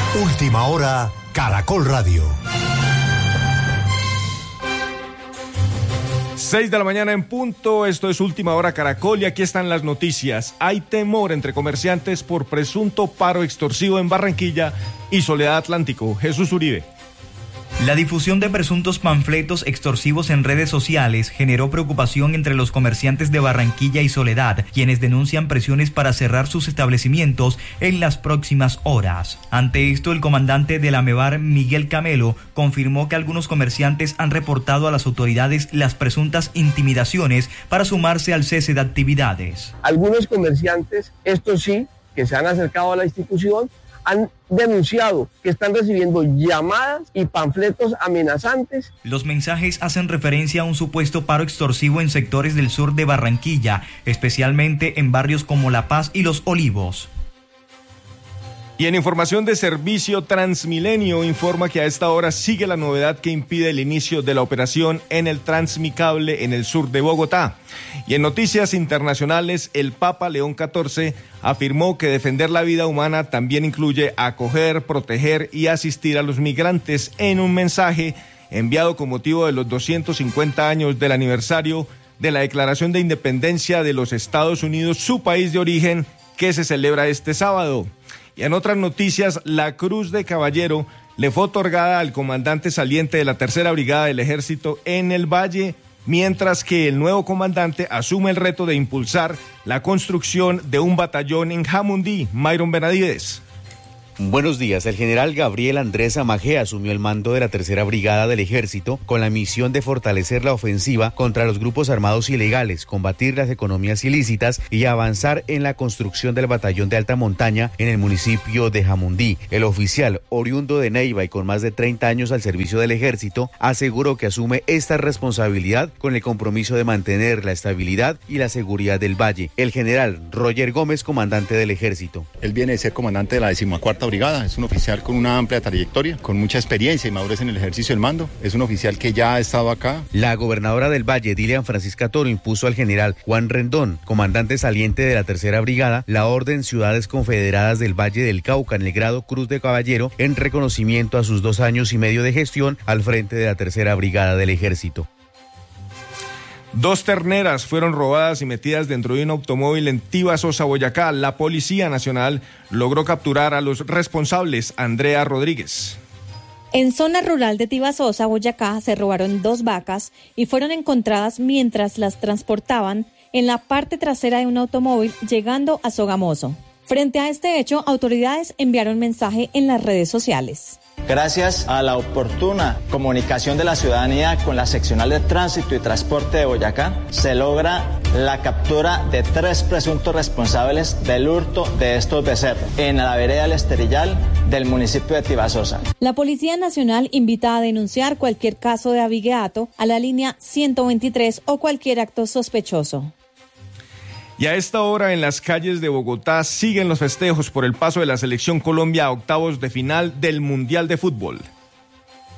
Última hora, Caracol Radio. 6 de la mañana en punto, esto es Última Hora Caracol y aquí están las noticias. Hay temor entre comerciantes por presunto paro extorsivo en Barranquilla y Soledad Atlántico. Jesús Uribe. La difusión de presuntos panfletos extorsivos en redes sociales generó preocupación entre los comerciantes de Barranquilla y Soledad, quienes denuncian presiones para cerrar sus establecimientos en las próximas horas. Ante esto, el comandante de la MEBAR, Miguel Camelo, confirmó que algunos comerciantes han reportado a las autoridades las presuntas intimidaciones para sumarse al cese de actividades. Algunos comerciantes, estos sí, que se han acercado a la institución, han denunciado que están recibiendo llamadas y panfletos amenazantes. Los mensajes hacen referencia a un supuesto paro extorsivo en sectores del sur de Barranquilla, especialmente en barrios como La Paz y Los Olivos. Y en información de servicio, Transmilenio informa que a esta hora sigue la novedad que impide el inicio de la operación en el Transmicable en el sur de Bogotá. Y en noticias internacionales, el Papa León XIV afirmó que defender la vida humana también incluye acoger, proteger y asistir a los migrantes en un mensaje enviado con motivo de los 250 años del aniversario de la Declaración de Independencia de los Estados Unidos, su país de origen, que se celebra este sábado. Y en otras noticias, la Cruz de Caballero le fue otorgada al comandante saliente de la Tercera Brigada del Ejército en el Valle, mientras que el nuevo comandante asume el reto de impulsar la construcción de un batallón en Jamundí. Myron Benavides. Buenos días. El general Gabriel Andrés Amagé asumió el mando de la Tercera Brigada del Ejército con la misión de fortalecer la ofensiva contra los grupos armados ilegales, combatir las economías ilícitas y avanzar en la construcción del batallón de alta montaña en el municipio de Jamundí. El oficial, oriundo de Neiva y con más de 30 años al servicio del Ejército, aseguró que asume esta responsabilidad con el compromiso de mantener la estabilidad y la seguridad del Valle. El general Roger Gómez, comandante del Ejército. Él viene de ser comandante de la 14ª Brigada, es un oficial con una amplia trayectoria, con mucha experiencia y madurez en el ejercicio del mando, es un oficial que ya ha estado acá. La gobernadora del Valle, Dilian Francisca Toro, impuso al general Juan Rendón, comandante saliente de la Tercera Brigada, la Orden Ciudades Confederadas del Valle del Cauca en el grado Cruz de Caballero en reconocimiento a sus 2 años y medio de gestión al frente de la Tercera Brigada del Ejército. 2 terneras fueron robadas y metidas dentro de un automóvil en Tibasosa, Boyacá. La Policía Nacional logró capturar a los responsables. Andrea Rodríguez. En zona rural de Tibasosa, Boyacá, se robaron 2 vacas y fueron encontradas mientras las transportaban en la parte trasera de un automóvil llegando a Sogamoso. Frente a este hecho, autoridades enviaron mensaje en las redes sociales. Gracias a la oportuna comunicación de la ciudadanía con la seccional de tránsito y transporte de Boyacá, se logra la captura de 3 presuntos responsables del hurto de estos becerros en la vereda El Esterillal del municipio de Tibasosa. La Policía Nacional invita a denunciar cualquier caso de abigeato a la línea 123 o cualquier acto sospechoso. Y a esta hora en las calles de Bogotá siguen los festejos por el paso de la Selección Colombia a octavos de final del Mundial de Fútbol.